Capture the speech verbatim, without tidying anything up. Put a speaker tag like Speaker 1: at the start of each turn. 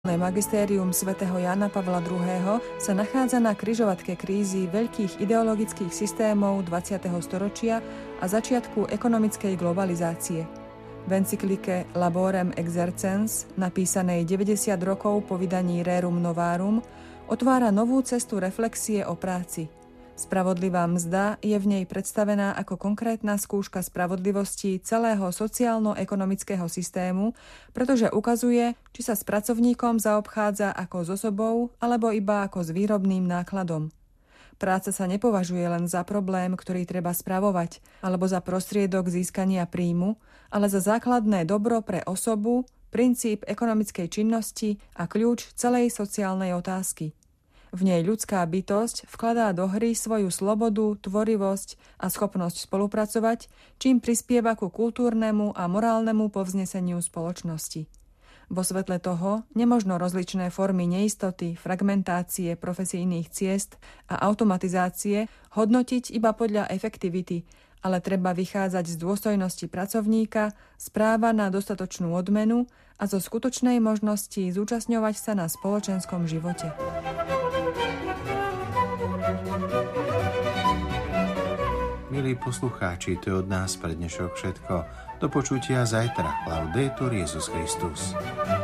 Speaker 1: Magistérium svätého Jána Pavla druhého. sa nachádza na križovatke krízy veľkých ideologických systémov dvadsiateho storočia a začiatku ekonomickej globalizácie. V encyklike Laborem Exercens, napísanej deväťdesiat rokov po vydaní Rerum Novarum, otvára novú cestu reflexie o práci. Spravodlivá mzda je v nej predstavená ako konkrétna skúška spravodlivosti celého sociálno-ekonomického systému, pretože ukazuje, či sa s pracovníkom zaobchádza ako s osobou alebo iba ako s výrobným nákladom. Práca sa nepovažuje len za problém, ktorý treba spravovať, alebo za prostriedok získania príjmu, ale za základné dobro pre osobu, princíp ekonomickej činnosti a kľúč celej sociálnej otázky. V nej ľudská bytosť vkladá do hry svoju slobodu, tvorivosť a schopnosť spolupracovať, čím prispieva ku kultúrnemu a morálnemu povzneseniu spoločnosti. Vo svetle toho nemožno rozličné formy neistoty, fragmentácie profesijných ciest a automatizácie hodnotiť iba podľa efektivity, ale treba vychádzať z dôstojnosti pracovníka, z práva na dostatočnú odmenu a zo skutočnej možnosti zúčastňovať sa na spoločenskom živote.
Speaker 2: Milí poslucháči, to je od nás pre dnešok všetko. Do počutia zajtra. Laudetur Jesus Christus.